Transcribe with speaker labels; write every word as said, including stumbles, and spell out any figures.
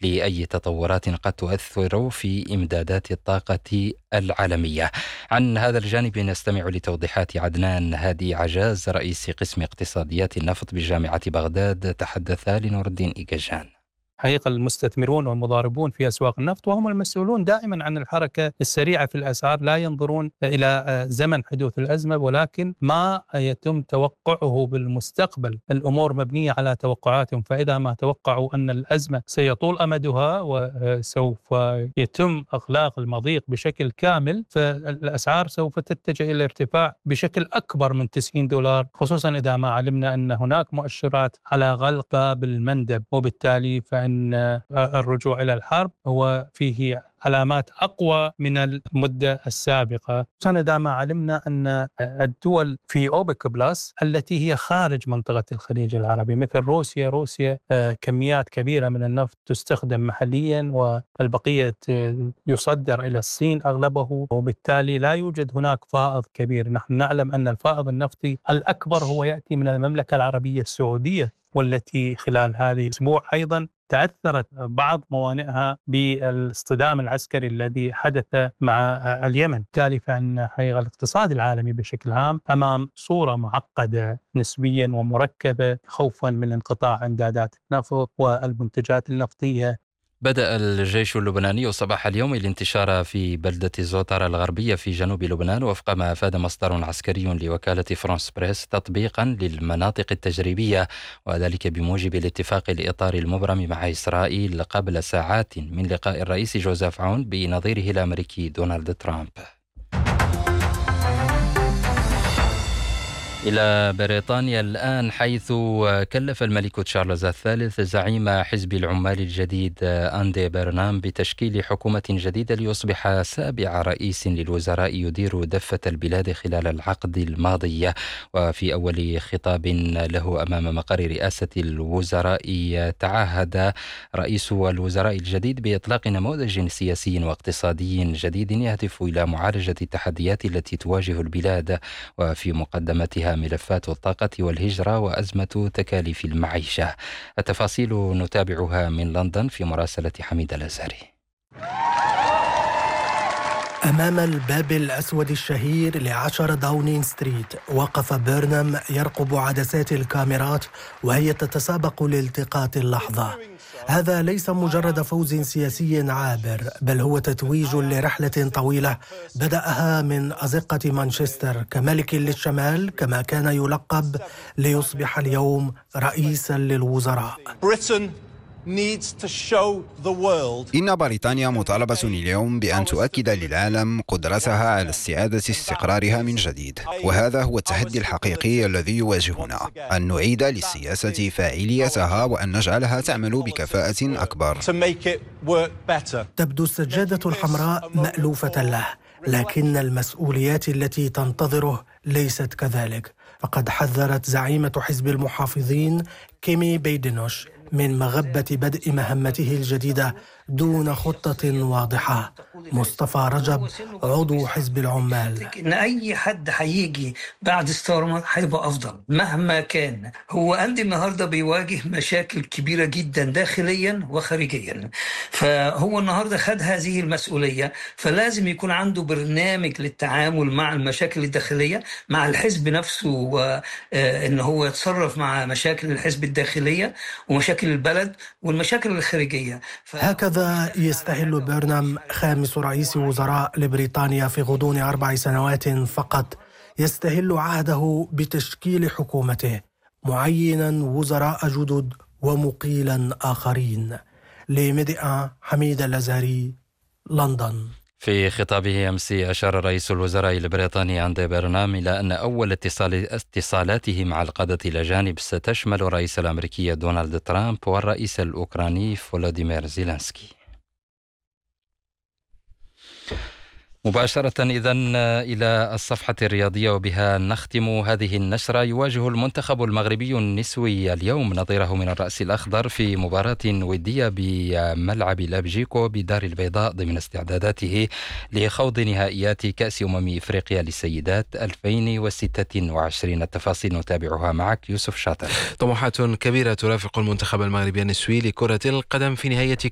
Speaker 1: لأي تطورات قد تؤثر في إمدادات الطاقة العالمية. عن هذا الجانب نستمع لتوضيحات عدنان هادي عجاز رئيس قسم اقتصاديات النفط بجامعة بغداد، تحدث لنور الدين إيجاجان.
Speaker 2: حقيقة المستثمرون والمضاربون في أسواق النفط وهم المسؤولون دائما عن الحركة السريعة في الأسعار لا ينظرون إلى زمن حدوث الأزمة، ولكن ما يتم توقعه بالمستقبل. الأمور مبنية على توقعاتهم، فإذا ما توقعوا أن الأزمة سيطول أمدها وسوف يتم إغلاق المضيق بشكل كامل، فالأسعار سوف تتجه إلى الارتفاع بشكل أكبر من تسعين دولار، خصوصا إذا ما علمنا أن هناك مؤشرات على غلق باب المندب، وبالتالي فإن أن الرجوع إلى الحرب هو فيه علامات أقوى من المدة السابقة، خصوصا إذا ما علمنا أن الدول في أوبك بلس التي هي خارج منطقة الخليج العربي مثل روسيا روسيا كميات كبيرة من النفط تستخدم محليا والبقية يصدر إلى الصين أغلبه، وبالتالي لا يوجد هناك فائض كبير. نحن نعلم أن الفائض النفطي الأكبر هو يأتي من المملكة العربية السعودية، والتي خلال هذه الأسبوع أيضا تأثرت بعض موانئها بالاصطدام العسكري الذي حدث مع اليمن. بالتالي فإن حقيقة الاقتصاد العالمي بشكل عام أمام صورة معقدة نسبيا ومركبة، خوفا من انقطاع إمدادات النفط والمنتجات النفتية.
Speaker 1: بدأ الجيش اللبناني صباح اليوم الانتشار في بلدة زوطرة الغربية في جنوب لبنان، وفق ما أفاد مصدر عسكري لوكالة فرانس بريس، تطبيقا للمناطق التجريبية، وذلك بموجب الاتفاق الإطاري المبرم مع إسرائيل قبل ساعات من لقاء الرئيس جوزيف عون بنظيره الأمريكي دونالد ترامب. إلى بريطانيا الآن، حيث كلف الملك تشارلز الثالث زعيم حزب العمال الجديد أندي برنام بتشكيل حكومة جديدة ليصبح سابع رئيس للوزراء يدير دفة البلاد خلال العقد الماضي. وفي أول خطاب له أمام مقر رئاسة الوزراء تعهد رئيس الوزراء الجديد بإطلاق نموذج سياسي واقتصادي جديد يهدف إلى معالجة التحديات التي تواجه البلاد، وفي مقدمتها ملفات الطاقة والهجرة وأزمة تكاليف المعيشة. التفاصيل نتابعها من لندن في مراسلة حميد الأزهري.
Speaker 3: أمام الباب الأسود الشهير لعشرة داونين ستريت وقف بيرنام يرقب عدسات الكاميرات وهي تتسابق لالتقاط اللحظة. هذا ليس مجرد فوز سياسي عابر، بل هو تتويج لرحلة طويلة بدأها من أزقة مانشستر كملك للشمال كما كان يلقب، ليصبح اليوم رئيسا للوزراء.
Speaker 4: إن بريطانيا مطالبة اليوم بأن تؤكد للعالم قدرتها على استعادة استقرارها من جديد، وهذا هو التحدي الحقيقي الذي يواجهنا، أن نعيد للسياسة فاعليتها وأن نجعلها تعمل بكفاءة أكبر.
Speaker 3: تبدو السجادة الحمراء مألوفة له، لكن المسؤوليات التي تنتظره ليست كذلك. فقد حذرت زعيمة حزب المحافظين كيمي بيدينوش من مغبة بدء مهمته الجديدة دون خطة واضحة. مصطفى رجب عضو حزب العمال:
Speaker 5: إن أي حد هيجي بعد ستارمر هيبقى أفضل مهما كان. هو أندي النهاردة بيواجه مشاكل كبيرة جدا داخليا وخارجيا، فهو النهاردة خد هذه المسؤولية، فلازم يكون عنده برنامج للتعامل مع المشاكل الداخلية مع الحزب نفسه، وإن هو يتصرف مع مشاكل الحزب الداخلية ومشاكل البلد والمشاكل الخارجية.
Speaker 3: ف... هكذا يستهل بيرنام خامس رئيس وزراء لبريطانيا في غضون أربع سنوات فقط، يستهل عهده بتشكيل حكومته، معينا وزراء جدد ومقيلا آخرين. لمدئة حميد الأزهري، لندن.
Speaker 1: في خطابه أمس أشار رئيس الوزراء البريطاني أندي برنام إلى أن أول اتصال اتصالاته مع القادة الأجانب ستشمل الرئيس الأمريكي دونالد ترامب والرئيس الأوكراني فولوديمير زيلينسكي. مباشرة إذن إلى الصفحة الرياضية، وبها نختم هذه النشرة. يواجه المنتخب المغربي النسوي اليوم نظيره من الرأس الأخضر في مباراة ودية بملعب لابجيكو بدار البيضاء ضمن استعداداته لخوض نهائيات كأس أمم إفريقيا للسيدات ألفين وستة وعشرين. التفاصيل نتابعها معك يوسف شاطر.
Speaker 6: طموحات كبيرة ترافق المنتخب المغربي النسوي لكرة القدم في نهاية